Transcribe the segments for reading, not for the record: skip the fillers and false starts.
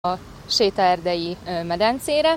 a sétaerdei medencére.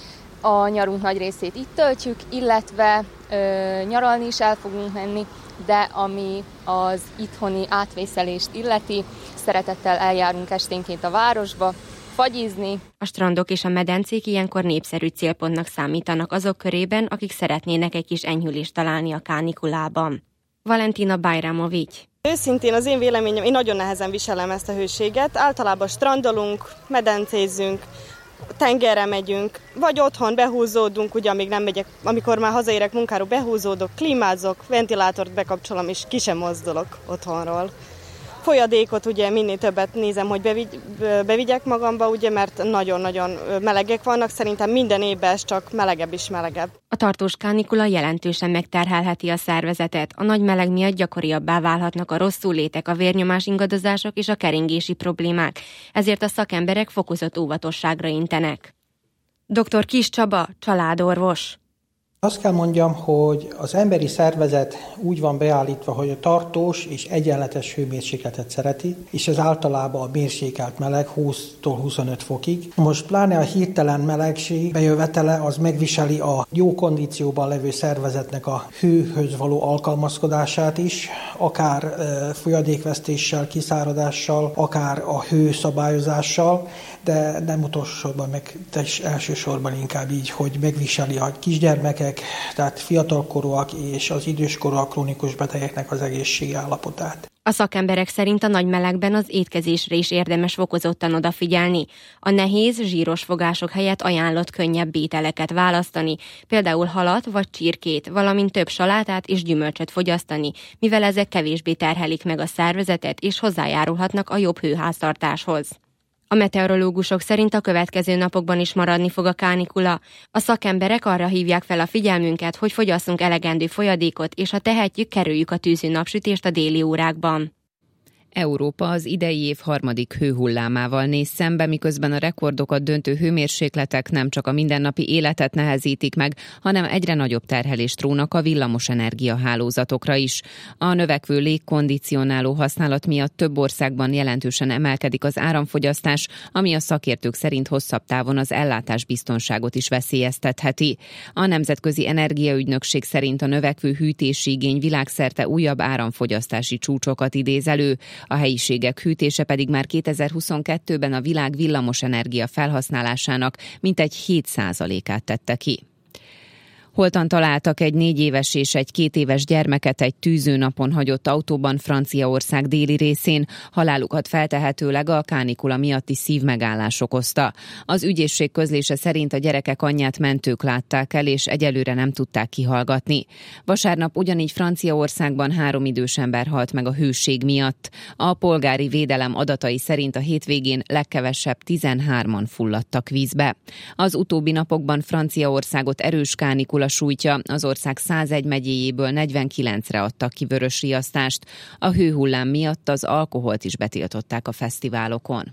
A nyarunk nagy részét itt töltjük, illetve nyaralni is el fogunk menni, de ami az itthoni átvészelést illeti, szeretettel eljárunk esténként a városba, fagyizni. A strandok és a medencék ilyenkor népszerű célpontnak számítanak azok körében, akik szeretnének egy kis enyhülést találni a kánikulában. Valentina Bajramovics. Őszintén az én véleményem, én nagyon nehezen viselem ezt a hőséget. Általában strandolunk, medencézzünk, tengerre megyünk, vagy otthon behúzódunk, ugye amíg nem megyek, amikor már hazaérek munkáról, behúzódok, klímázok, ventilátort bekapcsolom, és ki sem mozdulok otthonról. Folyadékot ugye minél többet nézem, hogy bevigyek magamba, ugye, mert nagyon-nagyon melegek vannak, szerintem minden évben ez csak melegebb és melegebb. A tartós kánikula jelentősen megterhelheti a szervezetet. A nagy meleg miatt gyakoriabbá válhatnak a rosszullétek, a vérnyomás ingadozások és a keringési problémák. Ezért a szakemberek fokozott óvatosságra intenek. Dr. Kiss Csaba, családorvos. Azt kell mondjam, hogy az emberi szervezet úgy van beállítva, hogy a tartós és egyenletes hőmérsékletet szereti, és ez általában a mérsékelt meleg 20-tól 25 fokig. Most pláne a hirtelen melegség bejövetele az megviseli a jó kondícióban levő szervezetnek a hőhöz való alkalmazkodását is, akár folyadékvesztéssel, kiszáradással, akár a hőszabályozással, de nem utolsóban, meg elsősorban inkább így, hogy megviseli a kisgyermekek, tehát fiatalkorúak és az időskorúak krónikus betegeknek az egészségi állapotát. A szakemberek szerint a nagy melegben az étkezésre is érdemes fokozottan odafigyelni. A nehéz, zsíros fogások helyett ajánlott könnyebb ételeket választani, például halat vagy csirkét, valamint több salátát és gyümölcsöt fogyasztani, mivel ezek kevésbé terhelik meg a szervezetet és hozzájárulhatnak a jobb hőháztartáshoz. A meteorológusok szerint a következő napokban is maradni fog a kánikula. A szakemberek arra hívják fel a figyelmünket, hogy fogyasszunk elegendő folyadékot, és ha tehetjük, kerüljük a tűző napsütést a déli órákban. Európa az idei év harmadik hőhullámával néz szembe, miközben a rekordokat döntő hőmérsékletek nem csak a mindennapi életet nehezítik meg, hanem egyre nagyobb terhelést rónak a villamosenergia hálózatokra is. A növekvő légkondicionáló használat miatt több országban jelentősen emelkedik az áramfogyasztás, ami a szakértők szerint hosszabb távon az ellátásbiztonságot is veszélyeztetheti. A Nemzetközi Energiaügynökség szerint a növekvő hűtési igény világszerte újabb áramfogyasztási csúcsokat idéz elő. A helyiségek hűtése pedig már 2022-ben a világ villamosenergia felhasználásának mintegy 7%-át tette ki. Holtan találtak egy 4 éves és egy 2 éves gyermeket egy tűzőnapon hagyott autóban Franciaország déli részén. Halálukat feltehetőleg a kánikula miatti szívmegállás okozta. Az ügyészség közlése szerint a gyerekek anyját mentők látták el, és egyelőre nem tudták kihallgatni. Vasárnap ugyanígy Franciaországban 3 idős ember halt meg a hőség miatt. A polgári védelem adatai szerint a hétvégén legkevesebb 13-an fulladtak vízbe. Az utóbbi napokban Franciaországot erős kánikula sújtja, az ország 101 megyéjéből 49-re adtak ki vörös riasztást. A hőhullám miatt az alkoholt is betiltották a fesztiválokon.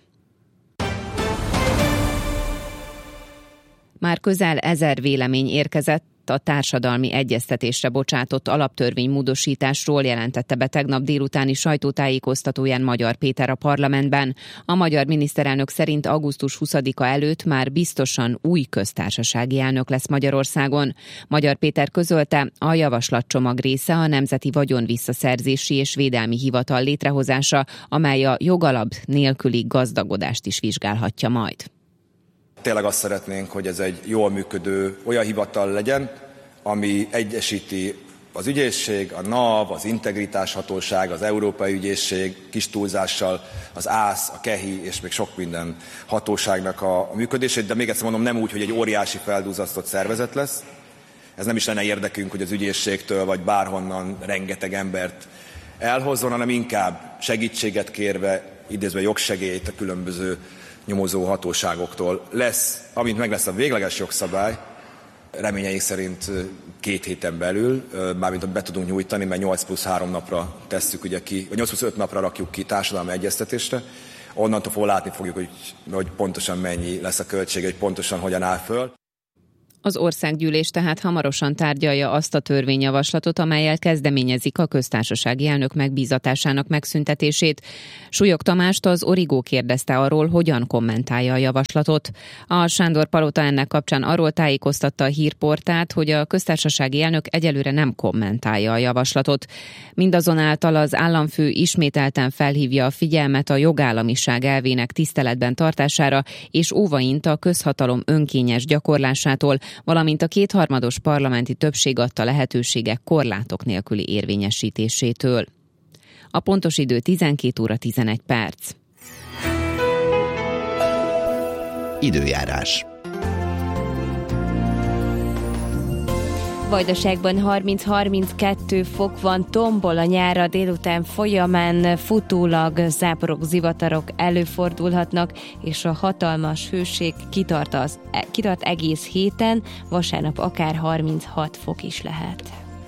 Már közel 1000 vélemény érkezett a társadalmi egyeztetésre bocsátott alaptörvénymódosításról, jelentette be tegnap délutáni sajtótájékoztatóján Magyar Péter a parlamentben. A magyar miniszterelnök szerint augusztus 20-a előtt már biztosan új köztársasági elnök lesz Magyarországon. Magyar Péter közölte, a javaslatcsomag része a Nemzeti Vagyonvisszaszerzési és Védelmi Hivatal létrehozása, amely a jogalap nélküli gazdagodást is vizsgálhatja majd. Tényleg azt szeretnénk, hogy ez egy jól működő olyan hivatal legyen, ami egyesíti az ügyészség, a NAV, az Integritáshatóság, az Európai Ügyészség, kis túlzással az ÁSZ, a KEHI és még sok minden hatóságnak a működését, de még egyszer mondom, nem úgy, hogy egy óriási feldúzzasztott szervezet lesz. Ez nem is lenne érdekünk, hogy az ügyészségtől vagy bárhonnan rengeteg embert elhozzon, hanem inkább segítséget kérve, idézve jogsegélyt a különböző nyomozó hatóságoktól lesz, amint meg lesz a végleges jogszabály, reményeink szerint 2 héten belül, mármint be tudunk nyújtani, mert 8+3 napra tesszük ugye ki, vagy 8+5 napra rakjuk ki társadalmi egyeztetésre. Onnantól fogva látni fogjuk, hogy pontosan mennyi lesz a költsége, hogy pontosan hogyan áll föl. Az országgyűlés tehát hamarosan tárgyalja azt a törvényjavaslatot, amellyel kezdeményezik a köztársasági elnök megbízatásának megszüntetését. Súlyog Tamást, az Origo kérdezte arról, hogyan kommentálja a javaslatot. A Sándor-palota ennek kapcsán arról tájékoztatta a hírportált, hogy a köztársasági elnök egyelőre nem kommentálja a javaslatot. Mindazonáltal az államfő ismételten felhívja a figyelmet a jogállamiság elvének tiszteletben tartására, és óvaint a közhatalom önkényes gyakorlásától, valamint a kétharmados parlamenti többség adta lehetőségek korlátok nélküli érvényesítésétől. A pontos idő 12 óra 11 perc. Időjárás. Vajdaságban 30-32 fok van, tombol a nyár, a délután folyamán futólag záporok, zivatarok előfordulhatnak, és a hatalmas hőség kitart egész héten, vasárnap akár 36 fok is lehet.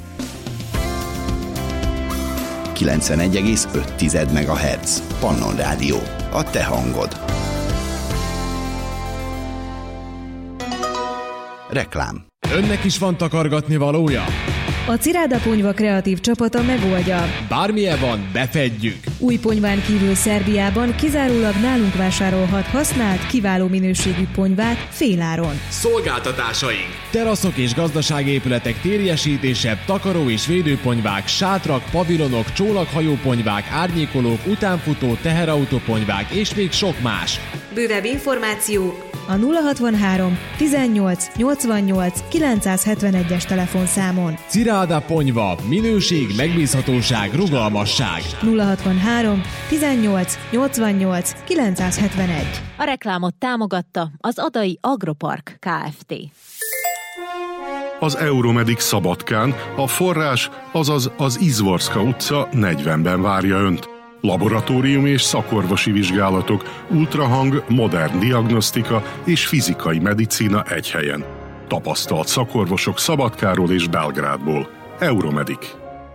91,5 MHz. Pannon Rádió. A te hangod. Reklám. Önnek is van takargatni valója? A Ciráda Ponyva kreatív csapata megoldja. Bármilyen van, befedjük! Új ponyván kívül Szerbiában kizárólag nálunk vásárolhat használt, kiváló minőségű ponyvát féláron. Szolgáltatásaink! Teraszok és gazdaságépületek térjesítése, takaró és védőponyvák, sátrak, pavilonok, csónakhajóponyvák, árnyékolók, utánfutó, teherautóponyvák és még sok más. Bővebb információ a 063 18 88 971-es telefonszámon. Ciráda Ponyva. Minőség, megbízhatóság, rugalmasság. 063 18 88 971. A reklámot támogatta az Adai Agropark Kft. Az Euromedik Szabadkán a forrás, azaz az Izvorska utca 40-ben várja Önt. Laboratórium és szakorvosi vizsgálatok, ultrahang, modern diagnosztika és fizikai medicína egy helyen. Tapasztalt szakorvosok Szabadkáról és Belgrádból. Euromedik.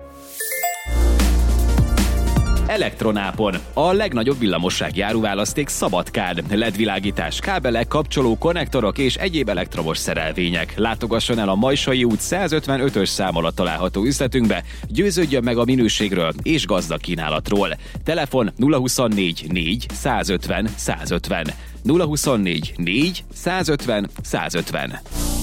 Elektronápon. A legnagyobb villamossági áruválaszték Szabadkán. LED-világítás, kábelek, kapcsoló, konnektorok és egyéb elektromos szerelvények. Látogasson el a Majsai út 155-ös szám alatt található üzletünkbe, győződjön meg a minőségről és gazdag kínálatról. Telefon 024 4 150 150. 024 4 150 150.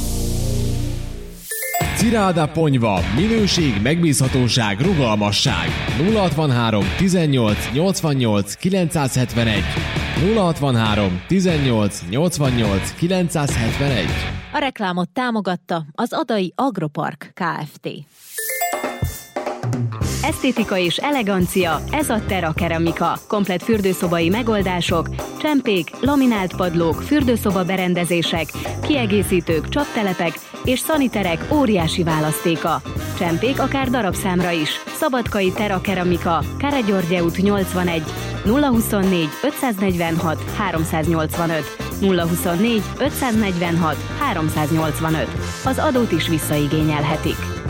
Ciráda Ponyva. Minőség, megbízhatóság, rugalmasság. 063 18 88 971. 063 18 88 971. A reklámot támogatta az Adai Agropark Kft. Esztétika és elegancia, ez a Terra Keramika. Komplett fürdőszobai megoldások, csempék, laminált padlók, fürdőszoba berendezések, kiegészítők, csaptelepek és szaniterek óriási választéka. Csempék akár darabszámra is. Szabadkai Terra Keramika, Káregyörgye út 81, 024 546 385, 024 546 385. Az adót is visszaigényelhetik.